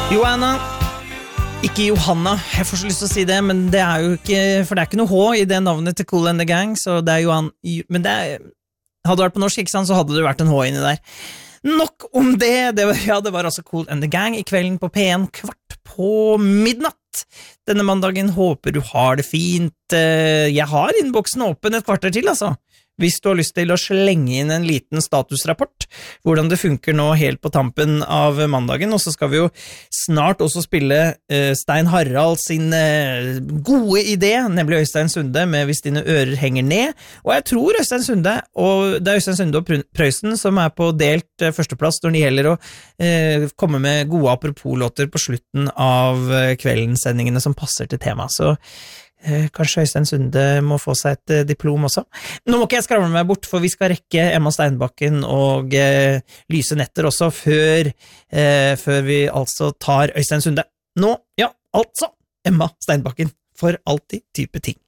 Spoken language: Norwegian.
Joanna, ikke Johanna, jeg får så lyst til å si det, men det jo ikke, for det ikke noe H i det navnet til Kool and the Gang, så det Johan, men det hadde vært på norsk, ikke sant, så hadde det vært en H inni der. Nok om det, det var altså Kool and the Gang i kvelden på P1 kvart på midnatt. Denne mandagen håper du har det fint. Jeg har innboksen åpen et kvarter til, altså. Hvis du har lyst til å slenge inn en liten statusrapport, hvordan det funker nå helt på tampen av mandagen, og så skal vi jo snart også spille Stein Harald sin gode idé, nemlig Øystein Sunde med Hvis dine ører henger ned, og jeg tror Øystein Sunde, og det Øystein Sunde og Prøysen som på delt førsteplass når det gjelder å komme med gode apropos-låter på slutten av kveldensendingene som passer til tema, så kanskje Øystein Sunde må få seg et diplom også. Nå må ikke jeg skravle meg bort, for vi skal rekke Emma Steinbakken og Lyse Netter også, før vi altså tar Øystein Sunde. Nå, ja, altså, Emma Steinbakken for alltid type ting.